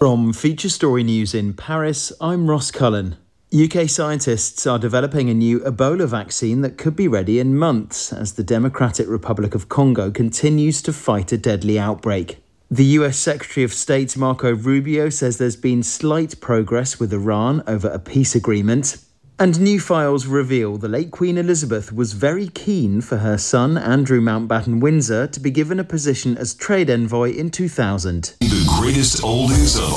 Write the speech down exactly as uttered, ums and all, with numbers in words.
From Feature Story News in Paris, I'm Ross Cullen. U K scientists are developing a new Ebola vaccine that could be ready in months as the Democratic Republic of Congo continues to fight a deadly outbreak. The U S Secretary of State Marco Rubio says there's been slight progress with Iran over a peace agreement. And new files reveal the late Queen Elizabeth was very keen for her son Andrew Mountbatten Windsor to be given a position as trade envoy in two thousand. The greatest oldies of